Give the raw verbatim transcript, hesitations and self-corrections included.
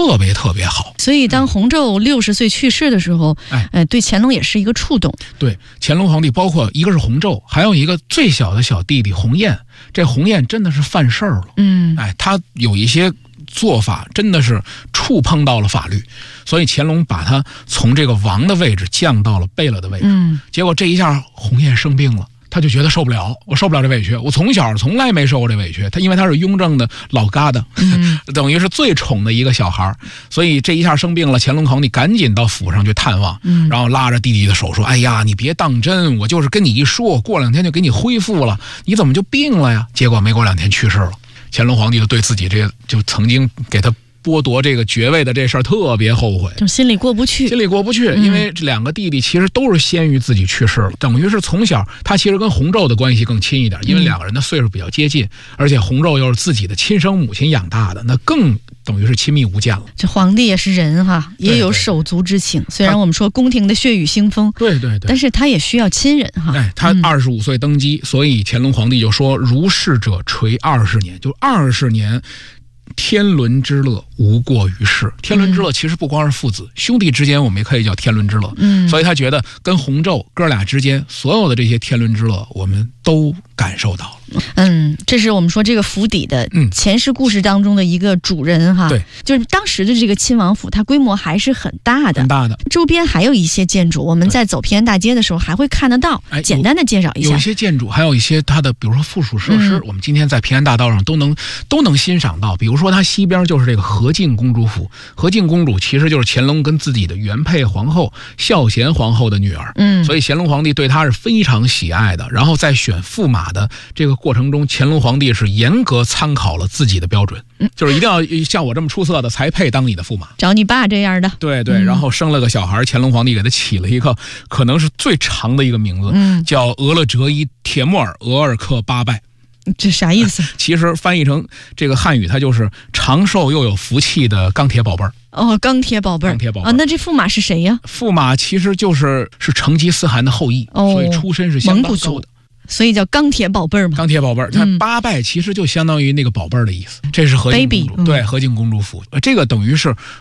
特别特别好。 所以当洪昼六十岁去世的时候，哎、呃，对乾隆也是一个触动。 对，乾隆皇帝包括一个是洪昼，还有一个最小的小弟弟洪彦。这洪彦真的是犯事儿了， 嗯， 哎，他有一些做法真的是触碰到了法律，所以乾隆把他从这个王的位置降到了贝勒的位置。 嗯， 结果这一下洪彦生病了。他就觉得受不了，我受不了这委屈，我从小从来没受过这委屈。他因为他是雍正的老疙瘩，嗯、等于是最宠的一个小孩，所以这一下生病了。乾隆皇帝赶紧到府上去探望，嗯、然后拉着弟弟的手说：“哎呀，你别当真，我就是跟你一说，过两天就给你恢复了，你怎么就病了呀？”结果没过两天去世了。乾隆皇帝就对自己这就曾经给他剥夺这个爵位的这事儿特别后悔， 就心里过不去， 心里过不去，因为这两个弟弟其实都是先于自己去世了，等于是从小他其实跟洪昼的关系更亲一点，因为两个人的岁数比较接近，而且洪昼又是自己的亲生母亲养大的，那更等于是亲密无间了。 这皇帝也是人哈，也有手足之情。虽然我们说宫廷的血雨腥风， 对对对， 但是他也需要亲人哈。 哎，他二十五岁登基，嗯、所以乾隆皇帝就说：“如是者垂二十年，就二十年。”天伦之乐无过于世。天伦之乐其实不光是父子、嗯、兄弟之间，我们也可以叫天伦之乐。嗯，所以他觉得跟洪昼哥俩之间所有的这些天伦之乐，我们都感受到了。 嗯，这是我们说这个府邸的前世故事当中的一个主人哈。 对、嗯， 就是当时的这个亲王府，它规模还是很大的， 很大的。 周边还有一些建筑，我们在走平安大街的时候还会看得到。哎，简单的介绍一下， 有一些建筑，还有一些它的，比如说附属设施，嗯、我们今天在平安大道上都能都能欣赏到。比如说，它西边就是这个和敬公主府，和敬公主其实就是乾隆跟自己的原配皇后孝贤皇后的女儿。嗯，所以乾隆皇帝对她是非常喜爱的。然后在选驸马的这个过程中，乾隆皇帝是严格参考了自己的标准，嗯、就是一定要像我这么出色的才配当你的驸马， 找你爸这样的。 对对，然后生了个小孩，乾隆皇帝给他起了一个可能是最长的一个名字，嗯、叫俄勒哲伊铁木尔额尔克八拜。 这啥意思？ 其实翻译成这个汉语，它就是长寿又有福气的钢铁宝贝儿。 哦，钢铁宝贝儿， 钢铁宝贝儿啊，那这驸马是谁呀？ 驸马其实就是是成吉思汗的后裔，哦、所以出身是相当高的。 所以叫钢铁宝贝儿嘛， 钢铁宝贝儿，它八拜其实就相当于那个宝贝儿的意思。嗯、这是和敬公主， Baby, 对，和敬公主府，这个等于是